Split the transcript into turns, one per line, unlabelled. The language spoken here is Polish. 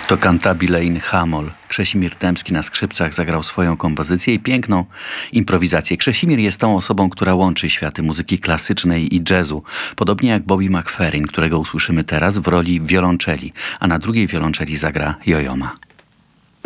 To cantabile in Hamol. Krzesimir Dębski na skrzypcach zagrał swoją kompozycję i piękną improwizację. Krzesimir jest tą osobą, która łączy światy muzyki klasycznej i jazzu. Podobnie jak Bobby McFerrin, którego usłyszymy teraz w roli wiolonczeli, a na drugiej wiolonczeli zagra Yo-Yo Ma.